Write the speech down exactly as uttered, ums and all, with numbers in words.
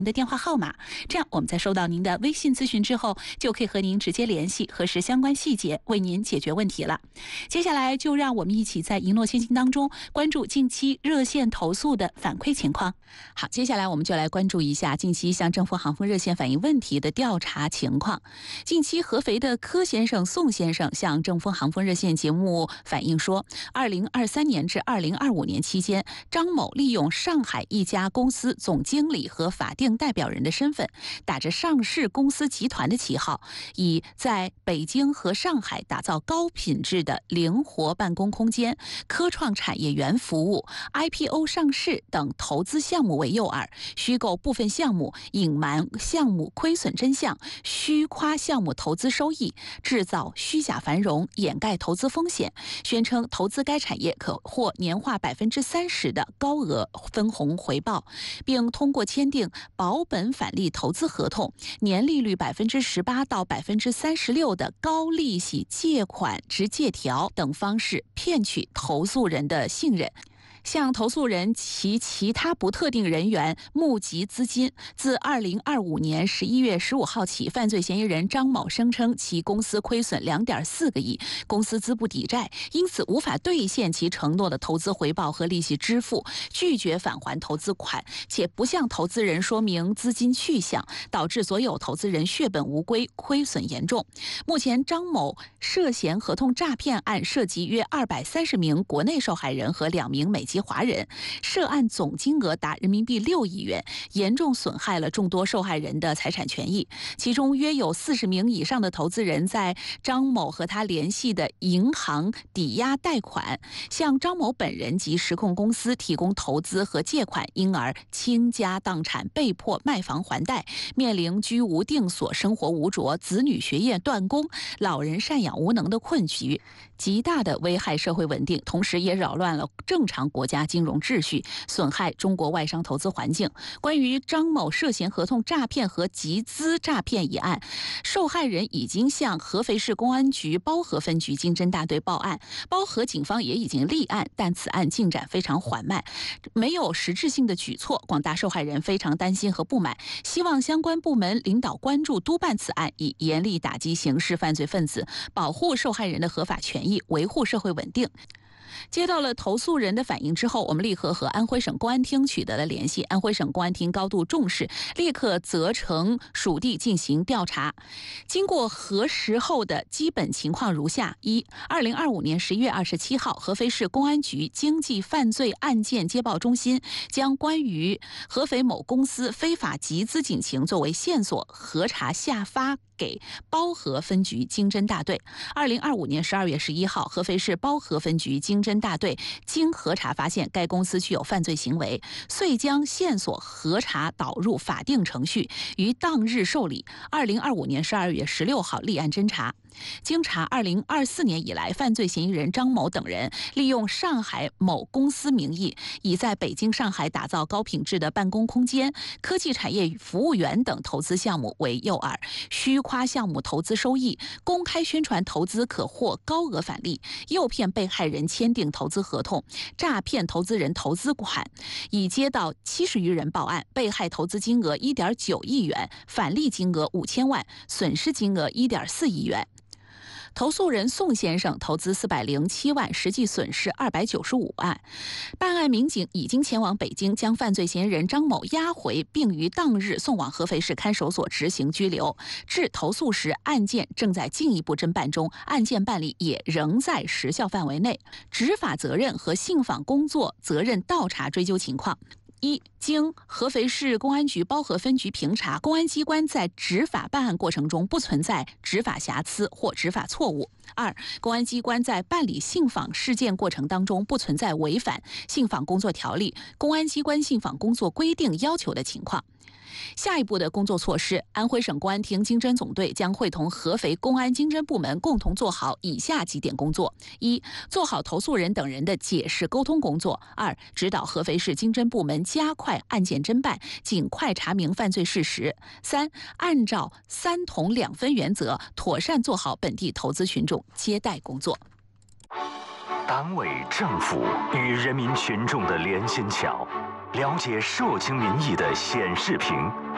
您的电话号码，这样我们在收到您的微信咨询之后，就可以和您直接联系，核实相关细节，为您解决问题了。接下来就让我们一起在一诺千金当中关注近期热线投诉的反馈情况。好，接下来我们就来关注一下近期向正丰航空热线反映问题的调查情况。近期合肥的柯先生、宋先生向正丰航空热线节目反映说，二零二三年至二零二五年期间，张某利用上海一家公司总经理和法定代表人的身份，打着上市公司集团的旗号，以在北京和上海打造高品质的灵活办公空间、科创产业园服务、I P O 上市等投资项目为诱饵，虚构部分项目，隐瞒项目亏损真相，虚夸项目投资收益，制造虚假繁荣，掩盖投资风险，宣称投资该产业可获年化百分之三十的高额分红回报，并通过签订保本返利投资合同、年利率百分之十八到百分之三十六的高利息借款直借条等方式骗取投诉人的信任，向投诉人其其他不特定人员募集资金。自二零二五年十一月十五号起，犯罪嫌疑人张某声称其公司亏损两点四个亿，公司资不抵债，因此无法兑现其承诺的投资回报和利息支付，拒绝返还投资款，且不向投资人说明资金去向，导致所有投资人血本无归，亏损严重。目前，张某涉嫌合同诈骗案涉及约二百三十名国内受害人和两名美籍华人，涉案总金额达人民币六亿元，严重损害了众多受害人的财产权益。其中约有四十名以上的投资人在张某和他联系的银行抵押贷款，向张某本人及实控公司提供投资和借款，因而倾家荡产，被迫卖房还贷，面临居无定所、生活无着、子女学业断供、老人赡养无能的困局，极大的危害社会稳定，同时也扰乱了正常国家金融秩序，损害中国外商投资环境。关于张某涉嫌合同诈骗和集资诈骗一案，受害人已经向合肥市公安局包河分局经侦大队报案，包河警方也已经立案，但此案进展非常缓慢，没有实质性的举措，广大受害人非常担心和不满，希望相关部门领导关注督办此案，以严厉打击刑事犯罪分子，保护受害人的合法权益，维护社会稳定。接到了投诉人的反映之后，我们立刻和安徽省公安厅取得了联系。安徽省公安厅高度重视，立刻责成属地进行调查。经过核实后的基本情况如下：一、二零二五年十一月二十七号，合肥市公安局经济犯罪案件接报中心将关于合肥某公司非法集资警情作为线索核查下发给包河分局经侦大队。二零二五年十二月十一号，合肥市包河分局经侦大队经核查发现该公司具有犯罪行为，遂将线索核查导入法定程序，于当日受理。二零二五年十二月十六号立案侦查。经查，二零二四年以来，犯罪嫌疑人张某等人利用上海某公司名义，以在北京、上海打造高品质的办公空间、科技产业服务园等投资项目为诱饵，虚夸项目投资收益，公开宣传投资可获高额返利，诱骗被害人签订投资合同，诈骗投资人投资款。已接到七十余人报案，被害投资金额一点九亿元，返利金额五千万，损失金额一点四亿元。投诉人宋先生投资四百零七万，实际损失二百九十五万。办案民警已经前往北京，将犯罪嫌疑人张某押回，并于当日送往合肥市看守所执行拘留。至投诉时，案件正在进一步侦办中，案件办理也仍在时效范围内。执法责任和信访工作责任倒查追究情况。一、经合肥市公安局包河分局评查，公安机关在执法办案过程中不存在执法瑕疵或执法错误。二、公安机关在办理信访事件过程当中不存在违反信访工作条例、公安机关信访工作规定要求的情况。下一步的工作措施，安徽省公安厅经侦总队将会同合肥公安经侦部门共同做好以下几点工作：一、做好投诉人等人的解释沟通工作；二、指导合肥市经侦部门加快案件侦办，尽快查明犯罪事实；三、按照三同两分原则，妥善做好本地投资群众接待工作。 党委政府与人民群众的连心桥，了解社情民意的显示屏，